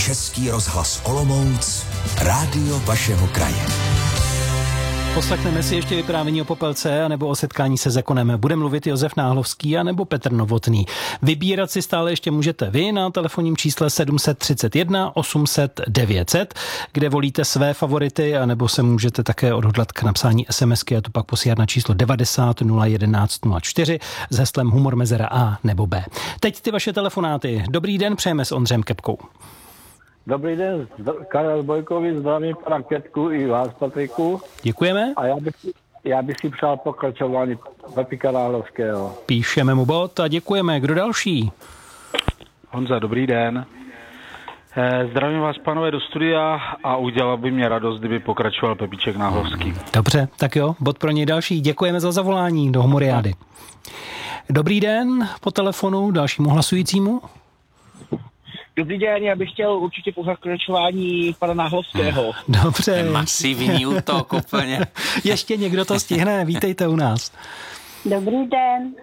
Český rozhlas Olomouc, rádio vašeho kraje. Poslechneme si ještě vyprávění o Popelce anebo o setkání se Zekonem. Bude mluvit Josef Náhlovský anebo Petr Novotný. Vybírat si stále ještě můžete vy na telefonním čísle 731 800 900, kde volíte své favority, anebo se můžete také odhodlat k napsání SMSky a to pak posílat na číslo 90 011 04 s heslem humor mezera A nebo B. Teď ty vaše telefonáty. Dobrý den, přejeme s Ondřejem Kepkou. Dobrý den, Karel Bojkovi, zdravím pana Ketku i vás, Patriku. Děkujeme. A já bych si přál pokračování Pepika Náhlovského. Píšeme mu bod a děkujeme. Kdo další? Honza, dobrý den. Zdravím vás, pánové, do studia a udělal by mě radost, kdyby pokračoval Pepíček Náhlovský. Dobře, tak jo, bod pro něj další. Děkujeme za zavolání do Humoriády. Dobrý den, po telefonu dalšímu hlasujícímu. Dobrý den, já bych chtěl určitě pokračování pana Náhlovského. Dobře. Masivní útok úplně. Ještě někdo to stihne, vítejte u nás. Dobrý den.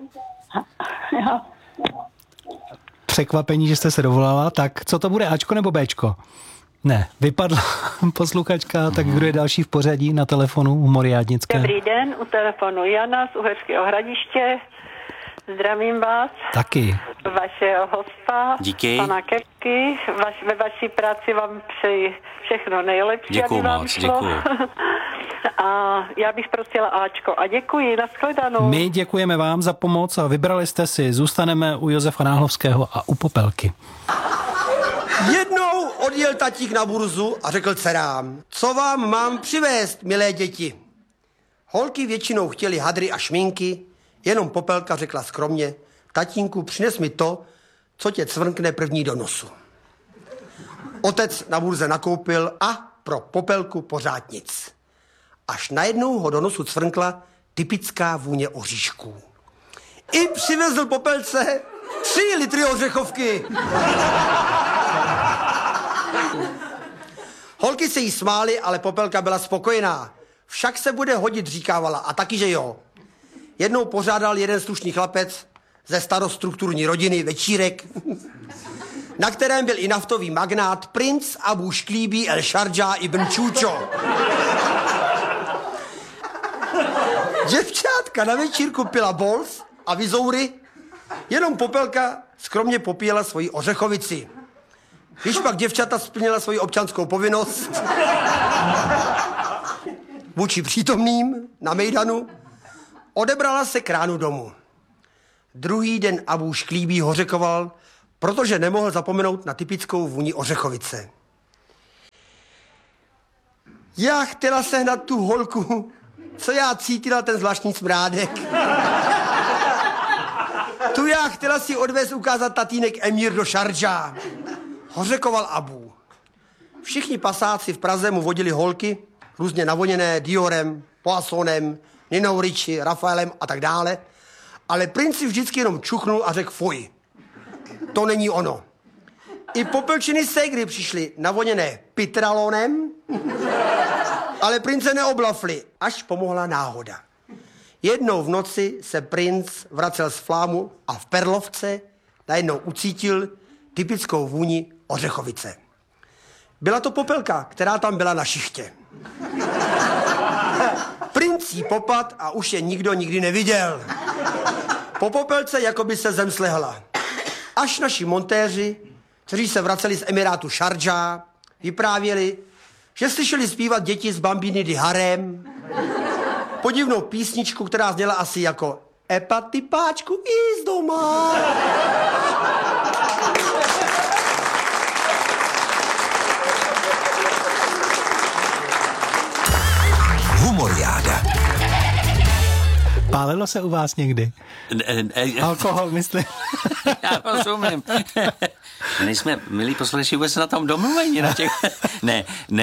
Překvapení, že jste se dovolala. Tak co to bude, Ačko nebo Bčko? Ne, vypadla posluchačka, tak kdo je další v pořadí na telefonu Humoriádnické? Dobrý den, u telefonu Jana z Uherského Hradiště. Zdravím vás. Taky. Vašeho hosta. Díky. Pana Kepky. Ve vaší práci vám přeji všechno nejlepší. Děkuju moc, děkuju. A já bych prosila Ačko. A děkuji, nashledanou. My děkujeme vám za pomoc a vybrali jste si. Zůstaneme u Josefa Náhlovského a u Popelky. Jednou odjel tatík na burzu a řekl dcerám: co vám mám přivést, milé děti? Holky většinou chtěly hadry a šminky, jenom Popelka řekla skromně: tatínku, přines mi to, co tě cvrkne první do nosu. Otec na burze nakoupil a pro Popelku pořád nic. Až najednou ho do nosu cvrkla typická vůně oříšků. I přivezl Popelce 3 litry ořechovky. Holky se jí smály, ale Popelka byla spokojená. Však se bude hodit, říkávala, a taky, že jo. Jednou pořádal jeden slušný chlapec ze starostrukturní rodiny večírek, na kterém byl i naftový magnát princ Abu Šklíbí El Šardžá ibn Čúčo. Děvčátka na večírku pila bols a vizoury, jenom Popelka skromně popíjela svoji ořechovici. Když pak děvčata splnila svoji občanskou povinnost vůči přítomným na mejdanu, odebrala se k ránu domů. Druhý den Abu Šklíbí hořekoval, protože nemohl zapomenout na typickou vůni ořechovice. Já chtěla sehnat tu holku, co já cítila ten zvláštní smrádek. Tu já chtěla si odvést ukázat tatínek Emír do Šardžá. Hořekoval Abu. Všichni pasáci v Praze mu vodili holky, různě navoněné Diorem, Poissonem, Ninou Ricci, Rafaelem a tak dále, ale princ si vždycky jenom čuchnul a řekl fuj. To není ono. I Popelčiny ségry přišly navoněné Pitralonem, ale prince neoblafli, až pomohla náhoda. Jednou v noci se princ vracel z Flámu a v Perlovce najednou ucítil typickou vůni ořechovice. Byla to Popelka, která tam byla na šichtě. Princ jí popad a už je nikdo nikdy neviděl. Po Popelce jako by se zem slehla. Až naši montéři, kteří se vraceli z Emirátu Šardžá, vyprávěli, že slyšeli zpívat děti z Bambiny di Harem, podivnou písničku, která zněla asi jako Epa typáčku i z doma. Humoriáda. Pálilo se u vás někdy? Alkohol, myslím. Já rozumím. My jsme, milí posluchači, vůbec na tom domluvení. Na těch... Ne,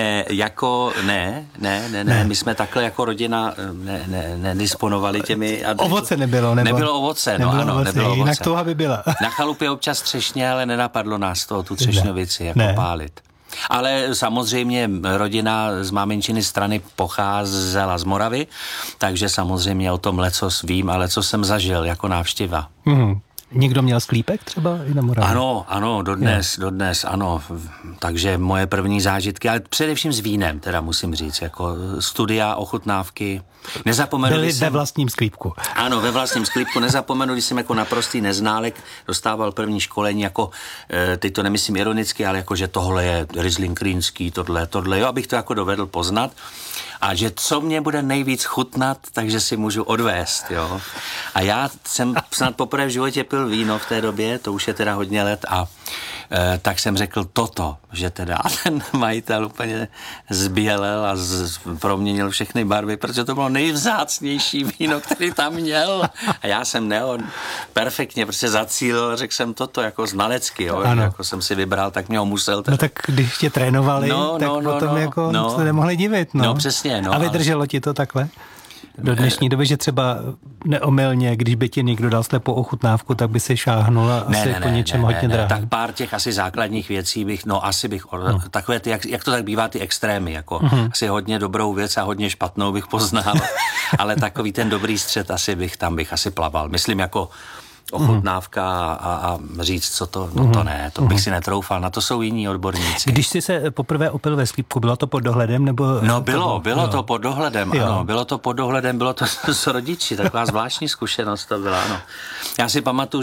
my jsme takhle jako rodina nedisponovali těmi... Ovoce nebylo, nebo? Nebylo ovoce, no ano, nebylo ovoce. Jinak touha by byla. Na chalupě občas třešně, ale nenapadlo nás to, tu třešňovici jako pálit. Ale samozřejmě rodina z máminčiny strany pocházela z Moravy, takže samozřejmě o tom lecos vím, ale co jsem zažil jako návštěva. Někdo měl sklípek třeba i na Moravě? Ano, dodnes, ano. Takže moje první zážitky, ale především s vínem, teda musím říct, jako studia, ochutnávky. Byli ve vlastním sklípku. Ano, ve vlastním sklípku. Nezapomenu, když jsem jako naprostý neználek dostával první školení, jako, teď to nemyslím ironicky, ale jako, že tohle je Riesling Rýnský, tohle, jo, abych to jako dovedl poznat. A že co mě bude nejvíc chutnat, takže si můžu odvést, jo. A já jsem snad poprvé v životě pil víno v té době, to už je teda hodně let, a tak jsem řekl toto, že teda ten majitel úplně zbělel a proměnil všechny barvy, protože to bylo nejvzácnější víno, který tam měl. A já jsem perfektně prostě zacílil, řekl jsem toto jako znalecky, jo, jako jsem si vybral, tak mě ho musel. No tak když tě trénovali, tak potom jako se nemohli divit, No přesně, A vydrželo ti to takhle? Do dnešní doby, že třeba neomylně, když by ti někdo dal slepou ochutnávku, tak by si šáhnul a asi po něčem hodně drahým. Tak pár těch asi základních věcí bych, takové ty, jak to tak bývá, ty extrémy, jako asi hodně dobrou věc a hodně špatnou bych poznal, ale takový ten dobrý střed tam bych asi plaval. Myslím jako ochutnávka a říct, co to, to ne, to bych si netroufal, na to jsou jiní odborníci. Když jsi se poprvé opil ve sklípku, bylo to pod dohledem, nebo? No bylo to pod dohledem, ano, bylo to pod dohledem, bylo to s rodiči, taková zvláštní zkušenost to byla, ano. Já si pamatuju,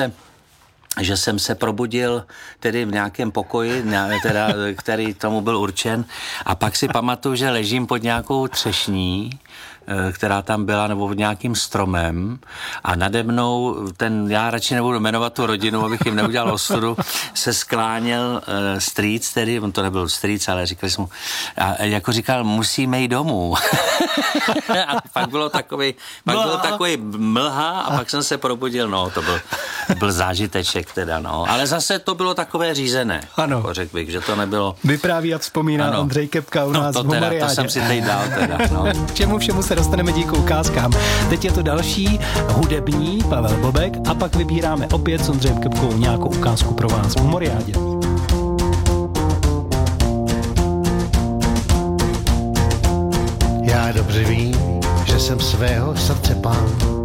že jsem se probudil tedy v nějakém pokoji, teda, který tomu byl určen, a pak si pamatuju, že ležím pod nějakou třešní, která tam byla, nebo pod nějakým stromem, a nade mnou já radši nebudu jmenovat tu rodinu, abych jim neudělal ostudu, se skláněl strýc, tedy, on to nebyl strýc, ale říkali jsme mu, a jako říkal, musíme jít domů. A pak byl takový mlha a pak jsem se probudil, to byl zážiteček teda, ale zase to bylo takové řízené, jako řekl bych, že to nebylo. Vypráví a vzpomíná Ondřej Kepka u nás v Homariádě. To jsem si teď dal teda, K čemu všemu se dostaneme díky ukázkám. Teď je to další hudební Pavel Bobek a pak vybíráme opět s Ondřejem Kepkou nějakou ukázku pro vás v Homariádě. Já dobře vím, že jsem svého srdce pán.